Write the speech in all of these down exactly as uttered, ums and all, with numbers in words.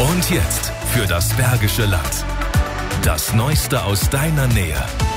Und jetzt für das Bergische Land. Das Neueste aus deiner Nähe.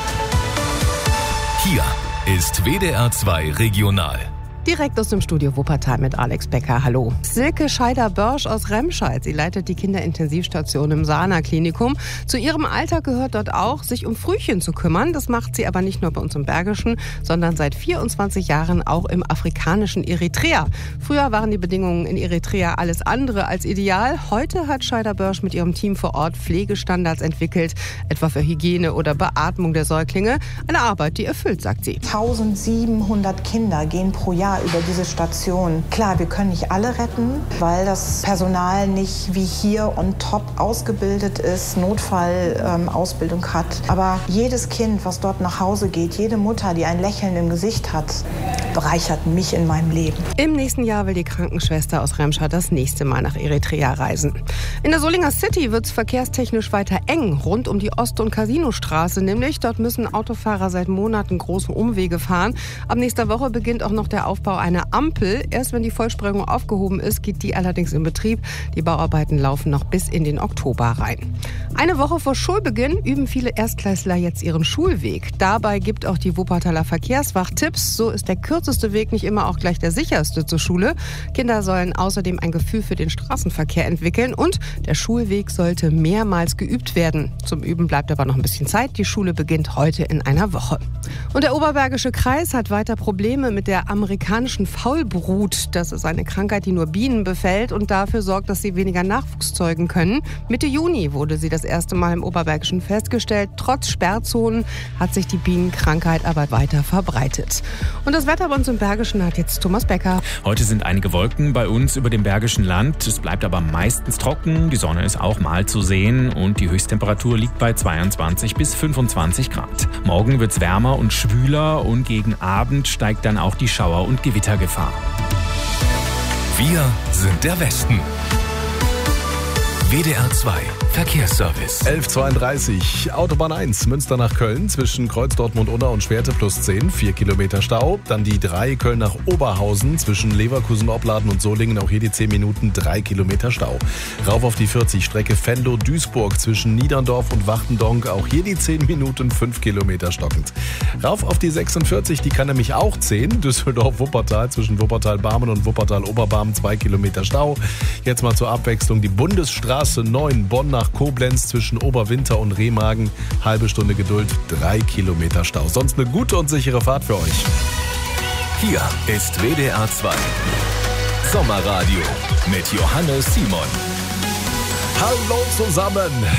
Hier ist W D R zwei Regional. Direkt aus dem Studio Wuppertal mit Alex Becker. Hallo. Silke Scheider-Börsch aus Remscheid. Sie leitet die Kinderintensivstation im Sana-Klinikum. Zu ihrem Alltag gehört dort auch, sich um Frühchen zu kümmern. Das macht sie aber nicht nur bei uns im Bergischen, sondern seit vierundzwanzig Jahren auch im afrikanischen Eritrea. Früher waren die Bedingungen in Eritrea alles andere als ideal. Heute hat Scheider-Börsch mit ihrem Team vor Ort Pflegestandards entwickelt, etwa für Hygiene oder Beatmung der Säuglinge. Eine Arbeit, die erfüllt, sagt sie. eintausendsiebenhundert Kinder gehen pro Jahr über diese Station. Klar, wir können nicht alle retten, weil das Personal nicht wie hier on top ausgebildet ist, Notfallausbildung ähm, hat. Aber jedes Kind, was dort nach Hause geht, jede Mutter, die ein Lächeln im Gesicht hat, bereichert mich in meinem Leben. Im nächsten Jahr will die Krankenschwester aus Remscheid das nächste Mal nach Eritrea reisen. In der Solinger City wird es verkehrstechnisch weiter eng, rund um die Ost- und Casinostraße nämlich. Dort müssen Autofahrer seit Monaten große Umwege fahren. Ab nächster Woche beginnt auch noch der Aufbau einer Ampel. Erst wenn die Vollsprengung aufgehoben ist, geht die allerdings in Betrieb. Die Bauarbeiten laufen noch bis in den Oktober rein. Eine Woche vor Schulbeginn üben viele Erstklässler jetzt ihren Schulweg. Dabei gibt auch die Wuppertaler Verkehrswacht Tipps. So ist der kürzeste Weg nicht immer auch gleich der sicherste zur Schule. Kinder sollen außerdem ein Gefühl für den Straßenverkehr entwickeln und der Schulweg sollte mehrmals geübt werden. Zum Üben bleibt aber noch ein bisschen Zeit. Die Schule beginnt heute in einer Woche. Und der Oberbergische Kreis hat weiter Probleme mit der amerikanischen Faulbrut. Das ist eine Krankheit, die nur Bienen befällt und dafür sorgt, dass sie weniger Nachwuchs zeugen können. Mitte Juni wurde sie das erste Mal im Oberbergischen festgestellt. Trotz Sperrzonen hat sich die Bienenkrankheit aber weiter verbreitet. Und das Wetter bei uns im Bergischen hat jetzt Thomas Becker. Heute sind einige Wolken bei uns über dem Bergischen Land. Es bleibt aber meistens trocken. Die Sonne ist auch mal zu sehen und die Höchsttemperatur liegt bei zweiundzwanzig bis fünfundzwanzig Grad. Morgen wird es wärmer und schwüler und gegen Abend steigt dann auch die Schauer- und Gewittergefahr. Wir sind der Westen. W D R zwei Verkehrsservice. elf Uhr zweiunddreißig, Autobahn eins, Münster nach Köln, zwischen Kreuz Dortmund-Unna und Schwerte plus zehn, vier Kilometer Stau. Dann die drei, Köln nach Oberhausen, zwischen Leverkusen-Opladen und Solingen, auch hier die zehn Minuten, drei Kilometer Stau. Rauf auf die vierzig, Strecke Venlo-Duisburg, zwischen Niederndorf und Wachtendonk, auch hier die zehn Minuten, fünf Kilometer stockend. Rauf auf die sechsundvierzig, die kann nämlich auch zehn, Düsseldorf-Wuppertal, zwischen Wuppertal-Barmen und Wuppertal-Oberbarmen, zwei Kilometer Stau. Jetzt mal zur Abwechslung die Bundesstraße neun, Bonn nach Koblenz, zwischen Oberwinter und Remagen, halbe Stunde Geduld, drei Kilometer Stau. Sonst eine gute und sichere Fahrt für euch. Hier ist W D R zwei Sommerradio mit Johannes Simon. Hallo zusammen!